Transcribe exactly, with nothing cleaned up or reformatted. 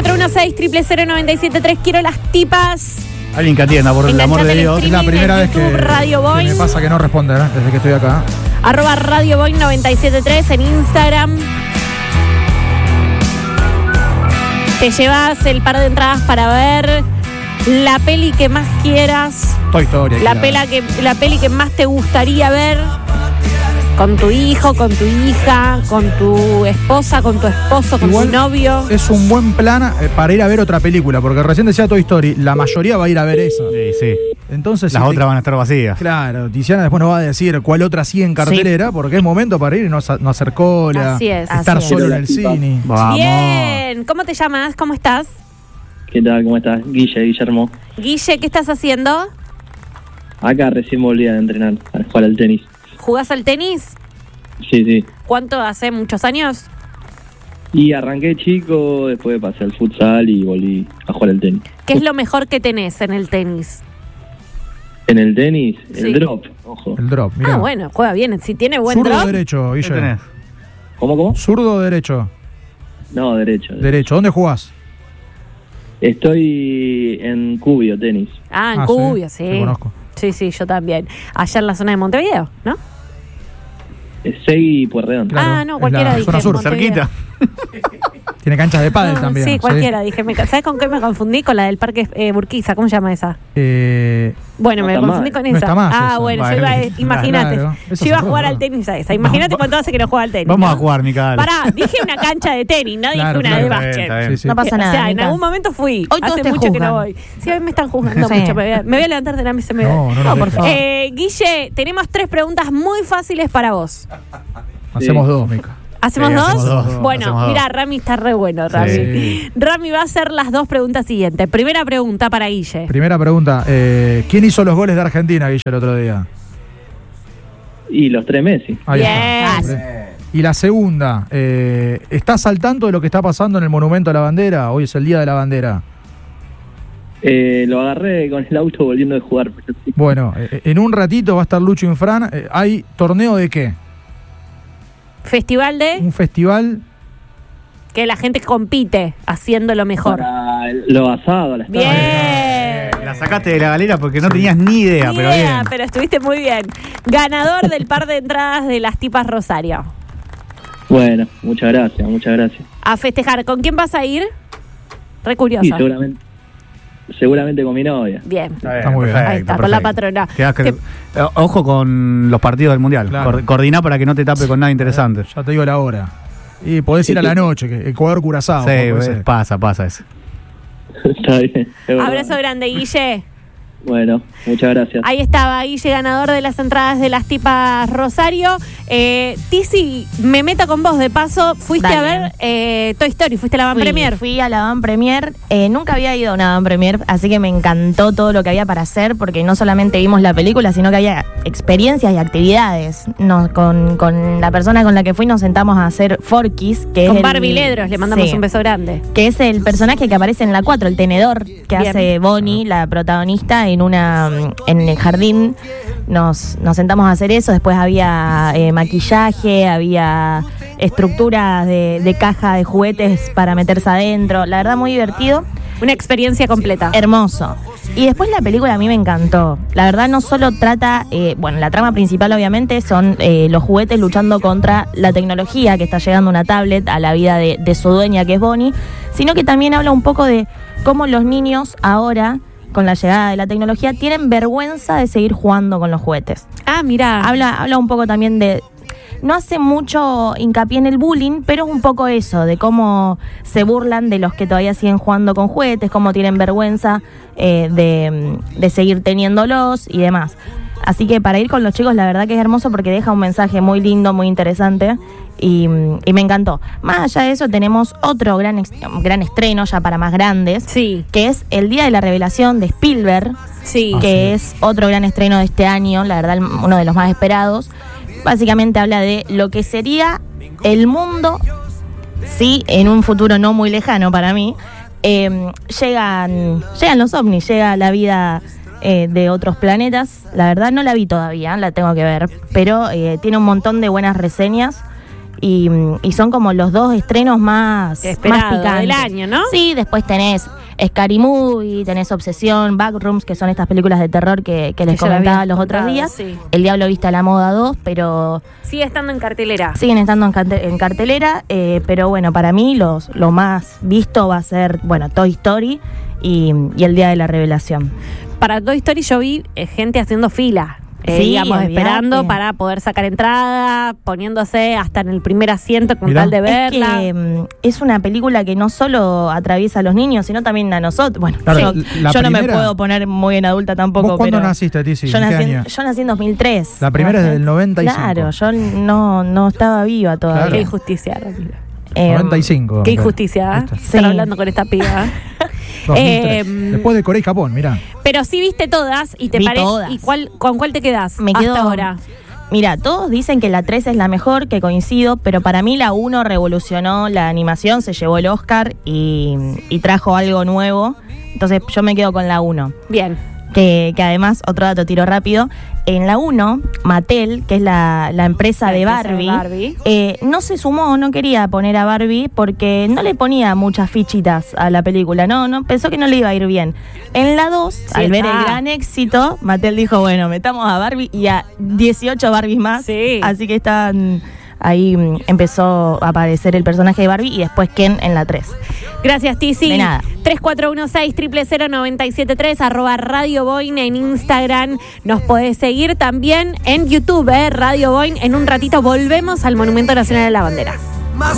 cuatro uno seis, cero cero cero, nueve siete tres. Quiero las tipas. Alguien que atienda, por el amor de Dios. Es la primera vez que, Radio que me pasa que no responde, ¿eh? Desde que estoy acá. Arroba Radio Boing noventa y siete tres en Instagram. Te llevas el par de entradas para ver la peli que más quieras. Toy Story. La, pela que, la peli que más te gustaría ver. Con tu hijo, con tu hija, con tu esposa, con tu esposo, con Igual tu novio. Es un buen plan eh, para ir a ver otra película, porque recién decía Toy Story, la mayoría va a ir a ver esa. Sí, sí. Entonces, Las si otras te... van a estar vacías. Claro, Tiziana después nos va a decir cuál otra sigue en cartelera, sí. Porque es momento para ir y no, no hacer cola. Así es. Estar así solo es. en el cine. Vamos. Bien. ¿Cómo te llamas? ¿Cómo estás? ¿Qué tal? ¿Cómo estás? Guille, Guillermo. Guille, ¿qué estás haciendo? Acá recién volví a entrenar para jugar al tenis. ¿Jugás al tenis? Sí, sí. ¿Cuánto hace? ¿Muchos años? Y arranqué chico, después pasé al futsal y volví a jugar al tenis. ¿Qué es lo mejor que tenés en el tenis? En el tenis, el Sí. drop, ojo. El drop, mirá. Ah, bueno, juega bien. Si tiene buen ¿Zurdo drop. o derecho, ¿Qué Guille? tenés? ¿Cómo, cómo? ¿Zurdo o derecho? No, derecho. derecho. Derecho. ¿Dónde jugás? Estoy en Cubio, tenis. Ah, en Ah, Cubio, sí, sí. lo conozco. Sí, sí, yo también. Allá en la zona de Montevideo, ¿no? Es Segui y Pueyrredón. Claro, ah, no, es cualquiera la dije. zona sur, Montevideo. Cerquita. Tiene canchas de pádel No, también. Sí, cualquiera dije. Me, ¿Sabes con qué me confundí? Con la del Parque eh, Burquiza. ¿Cómo se llama esa? Eh, Bueno, No me está confundí mal. con No esa. está más ah, esa. bueno, Vale. yo iba a, imagínate. Claro, esas Yo iba a son jugar dos. al tenis a esa. Imagínate cuánto hace que no juega al tenis. Vamos ¿no? a jugar, Micaela. Pará, dije una cancha de tenis, no dije Claro, una claro. de Está bien, básquet. está bien. sí, sí. No pasa nada. O sea, en Mica. algún momento fui. Hoy todos Hace te mucho que juzgan. no voy. Sí, hoy me están juzgando Sí. mucho. Me voy, a, me voy a levantar de la mesa. Me voy a- No, no, No, nos por dejes. favor. Eh, Guille, tenemos tres preguntas muy fáciles para vos. Hacemos Sí. dos, Mica. ¿Hacemos Sí, dos? hacemos dos. Bueno, Hacemos dos. mira, Rami está re bueno, Rami. Sí. Rami va a hacer las dos preguntas siguientes. Primera pregunta para Guille. Primera pregunta. Eh, ¿Quién hizo los goles de Argentina, Guille, el otro día? Y los tres Messi. Ahí Bien. está. Y la segunda. Eh, ¿Estás al tanto de lo que está pasando en el Monumento a la Bandera? Hoy es el Día de la Bandera. Eh, lo agarré con el auto volviendo de jugar. Pero sí. Bueno, eh, en un ratito va a estar Lucho Infran. Eh, ¿Hay torneo de qué? Festival de Un festival. que la gente compite haciendo lo mejor. Para el- lo asado, la Bien. La sacaste de la galera porque no tenías ni idea, Ni pero idea, bien. pero estuviste muy bien. Ganador del par de entradas de las tipas Rosario. Bueno, muchas gracias, muchas gracias. A festejar. ¿Con quién vas a ir? Re Y curiosa. seguramente, seguramente con mi novia. Bien. Está muy bien. Ahí está, con la patrona. Quedás que- Te- eh, Ojo con los partidos del Mundial. Claro. Cor- Coordiná para que no te tape con nada interesante. Ya te digo la hora. Y podés ir a la noche, que Ecuador Curazao. Sí, puede eh, ser. pasa, pasa eso. Está bien. es verdad. Abrazo grande, Guille. Bueno, muchas gracias. Ahí estaba, Guille, ganador de las entradas de las tipas Rosario. Eh, Tizi, me meto con vos de paso. Fuiste Dale. a ver eh, Toy Story, fuiste a la Van Fui, Premier. Fui a la Van Premier. Eh, nunca había ido a una Van Premier, así que me encantó todo lo que había para hacer, porque no solamente vimos la película, sino que había experiencias y actividades. Nos, con, con la persona con la que fui nos sentamos a hacer Forkis, que Con es el- Barbie Ledros, le mandamos sí, un beso grande. que es el personaje que aparece en la cuatro, el tenedor que Bien. hace Bonnie, la protagonista, en una en el jardín. Nos, nos sentamos a hacer eso. Después había eh, maquillaje, había estructuras de, de caja de juguetes para meterse adentro. La verdad, muy divertido. Una experiencia completa. Hermoso. Y después la película a mí me encantó. La verdad no solo trata, eh, bueno, la trama principal obviamente son eh, los juguetes luchando contra la tecnología, que está llegando una tablet a la vida de, de su dueña, que es Bonnie, sino que también habla un poco de cómo los niños ahora, con la llegada de la tecnología, tienen vergüenza de seguir jugando con los juguetes. Ah, mirá. Habla, habla un poco también de... No hace mucho hincapié en el bullying, pero es un poco eso, de cómo se burlan de los que todavía siguen jugando con juguetes, cómo tienen vergüenza eh, de, de seguir teniéndolos y demás. Así que para ir con los chicos, la verdad que es hermoso porque deja un mensaje muy lindo, muy interesante y, y me encantó. Más allá de eso, tenemos otro gran, ex- gran estreno ya para más grandes, Sí, que es el Día de la Revelación de Spielberg, sí. que es otro gran estreno de este año, la verdad uno de los más esperados. Básicamente habla de lo que sería el mundo, sí, en un futuro no muy lejano para mí, eh, llegan, llegan los ovnis, llega la vida eh, de otros planetas. La verdad no la vi todavía, la tengo que ver, pero eh, tiene un montón de buenas reseñas y, y son como los dos estrenos más, Esperado más picantes del año, ¿no? Sí, después tenés Scary Movie, tenés Obsesión, Backrooms, que son estas películas de terror que, que les Que ya la comentaba habías los otros contado, días. sí. El Diablo Viste a la Moda dos, pero Sigue estando en cartelera. siguen estando en, carte- en cartelera, eh, pero bueno, para mí los, lo más visto va a ser, bueno, Toy Story y, y El Día de la Revelación. Para Toy Story yo vi eh, gente haciendo fila. Eh, Sí, digamos, olvidate. esperando para poder sacar entrada, poniéndose hasta en el primer asiento con Mirá. tal de Es verla. que mm, es una película que no solo atraviesa a los niños, sino también a nosotros. Bueno, Claro, yo, la yo no me primera- puedo poner muy en adulta tampoco. ¿Vos cuándo pero naciste, Tizi? Yo ¿En qué nací, en- año? yo nací en dos mil tres. La primera es No sé. del noventa y cinco. Claro, yo no, no estaba viva todavía. Claro. Qué injusticia, Ramiro. Eh, noventa y cinco. Qué injusticia, ¿eh? Esta. Estar Sí. hablando con esta piba. dos mil tres. Eh, Después de Corea y Japón, mirá. Pero sí viste todas y te Vi parece. todas. ¿Y cuál, con cuál te quedás Me hasta quedo ahora? Mira, todos dicen que la tres es la mejor, que coincido, pero para mí la uno revolucionó la animación, se llevó el Oscar y, y trajo algo nuevo. Entonces yo me quedo con la uno. Bien. Que, que además, otro dato tiro rápido, en la uno, Mattel, que es la, la empresa La de empresa de Barbie, Barbie. eh, no se sumó, no quería poner a Barbie porque no le ponía muchas fichitas a la película, no, no pensó que no le iba a ir bien. En la dos, al ver está. el gran éxito, Mattel dijo, bueno, metamos a Barbie y a dieciocho Barbies más, Sí. así que están... Ahí mm, empezó a aparecer el personaje de Barbie y después Ken en la tres. Gracias, Tizi. De nada. tres cuatro uno seis, cero cero cero, nueve siete tres, arroba Radio Boing en Instagram. Nos podés seguir también en YouTube, eh, Radio Boing. En un ratito volvemos al Monumento Nacional de la Bandera.